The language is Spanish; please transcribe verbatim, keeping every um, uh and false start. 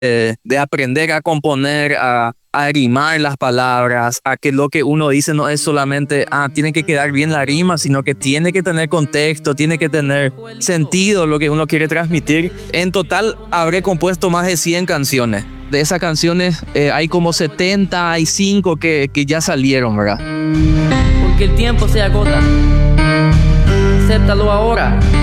de, de aprender a componer, a, a rimar las palabras, a que lo que uno dice no es solamente, ah, tiene que quedar bien la rima, sino que tiene que tener contexto, tiene que tener sentido lo que uno quiere transmitir. En total habré compuesto más de cien canciones. De esas canciones eh, hay como setenta y cinco que, que ya salieron, ¿verdad? Porque el tiempo se agota. Acéptalo ahora.